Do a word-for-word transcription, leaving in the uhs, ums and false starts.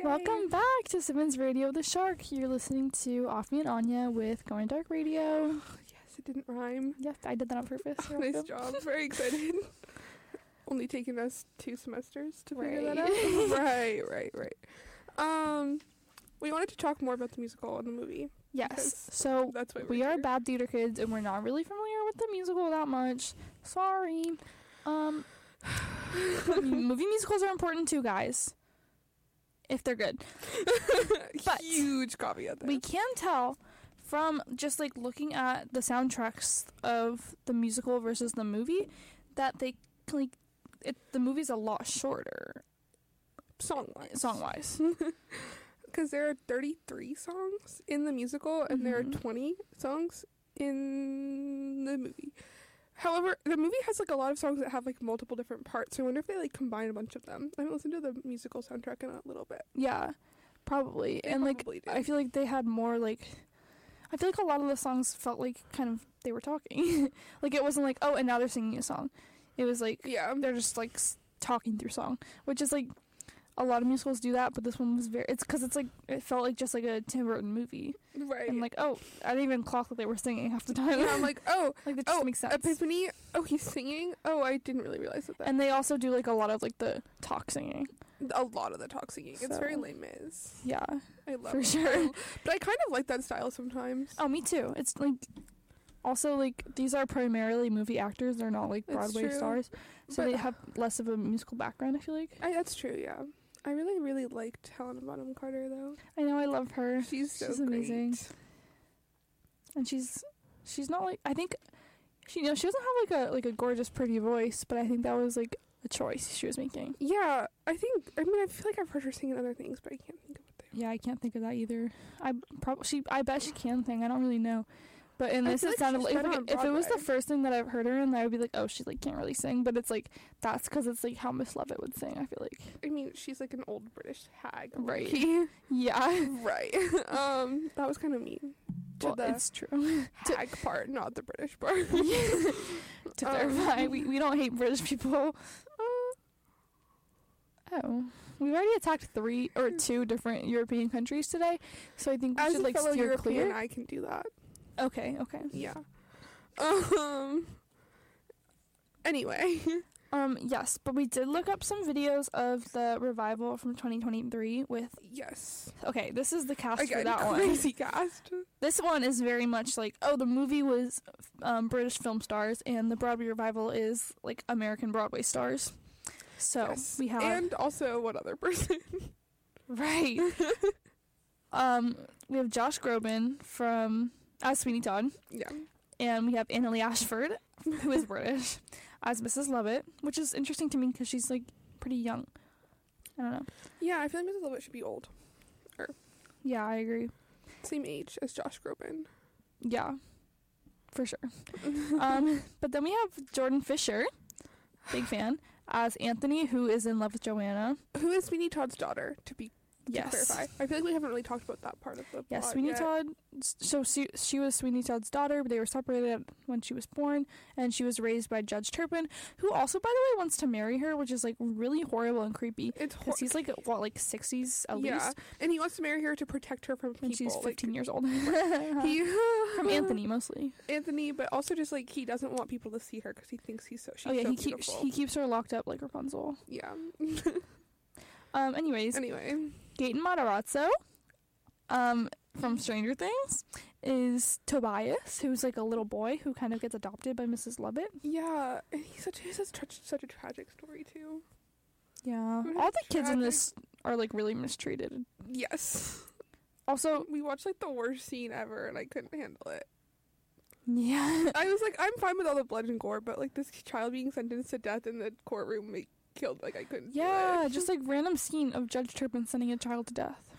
Welcome back to Simmons Radio the Shark. You're listening to Off Me and Anya with Going Dark Radio. Yes, it didn't rhyme. Yep, I did that on purpose. Oh, nice job. Very excited. Only taken us two semesters to figure Right. that out. right, right, right. Um, we wanted to talk more about the musical and the movie. Yes, so That's why we're we are here. bad theater kids and we're not really familiar with the musical that much. Sorry. Um, movie musicals are important too, guys. If they're good. But huge caveat there. We can tell from just like looking at the soundtracks of the musical versus the movie that they like it, the movie's a lot shorter Song-wise. song-wise. Because there are thirty-three songs in the musical and there are Mhm. twenty songs in the movie. However, the movie has like a lot of songs that have like multiple different parts. So I wonder if they like combine a bunch of them. I haven't listened to the musical soundtrack in a little bit. Yeah, probably. They and like probably did. I feel like they had more like I feel like a lot of the songs felt like kind of they were talking. Like it wasn't like, oh, and now they're singing a song. It was like Yeah. they're just like s- talking through song, which is like a lot of musicals do that, but this one was very it's because it's like it felt like just like a Tim Burton movie. Right. And like, oh, I didn't even clock that they were singing half the time. yeah, I'm like, oh, like that just oh, makes sense. Epiphany. Oh, he's singing. Oh, I didn't really realize that. that And they also do like a lot of like the talk singing. a lot of the talk singing. It's So- very Les Mis. Yeah, I love for it. sure. But I kind of like that style sometimes. Oh, me too. It's like also like these are primarily movie actors. They're not like That's Broadway true. stars, so But- they have less of a musical background. I feel like. I, that's true. Yeah. I really, really liked Helena Bonham Carter though. I know. I love her. She's so She's great. amazing. And she's she's not like I think she you know she doesn't have like a like a gorgeous pretty voice, but I think that was like a choice she was making. Yeah, I think. I mean, I feel like I've heard her sing in other things, but I can't think of what they. Yeah, I can't think of that either. I probably she I bet she can sing. I don't really know. But in I this, feel it like sounded she's like been if, on it- if it was the Broadway. first thing that I've heard her in, I would be like, oh, she like can't really sing. But it's like that's because it's like how Miss Lovett would sing. I feel like. I mean, she's like an old British hag, Right. low-key. Yeah. right. Um, that was kind of mean. To Well, the it's true. hag part, not the British part. To Um, clarify, we we don't hate British people. Oh, we've already attacked three or two different European countries today, so I think we As should a like fellow steer European, clear. I can do that. Okay, okay. Yeah. Um. Anyway. Um, yes, but we did look up some videos of the revival from twenty twenty-three with. Yes. Okay, this is the cast for Again, that one. crazy cast. This one is very much like, oh, the movie was um, British film stars, and the Broadway revival is like American Broadway stars. So Yes. we have And also one other person. right. um, we have Josh Groban from as Sweeney Todd, yeah. and we have Annalie Ashford, who is British, as Missus Lovett, which is interesting to me because she's like pretty young. I don't know. Yeah, I feel like Missus Lovett should be old. Yeah, I agree. Same age as Josh Groban. Yeah, for sure. um, but then we have Jordan Fisher, big fan, as Anthony, who is in love with Joanna. Who is Sweeney Todd's daughter, to be to Yes. clarify? I feel like we haven't really talked about that part of the Yes, plot Sweeney yet. Todd. So she, she was Sweeney Todd's daughter, but they were separated when she was born, and she was raised by Judge Turpin, who also, by the way, wants to marry her, which is like really horrible and creepy. It's hor- Because he's like what, like sixties at yeah, least, and he wants to marry her to protect her from people. and she's like, fifteen years old. he From Anthony mostly. Anthony, but also just like he doesn't want people to see her because he thinks he's so she's oh yeah, so he keeps beautiful. he keeps her locked up like Rapunzel. yeah. Um. Anyways, Anyway, Gaten Matarazzo, um, from Stranger Things, is Tobias, who's like a little boy who kind of gets adopted by Missus Lovett. yeah, and he's such he's such such a tragic story too. Yeah, Who all has the kids in tragic- this are like really mistreated. Yes. Also, We watched like the worst scene ever, and I couldn't handle it. yeah, I was like, I'm fine with all the blood and gore, but like this child being sentenced to death in the courtroom, like, killed. Like I couldn't. do yeah, it. just like random scene of Judge Turpin sending a child to death.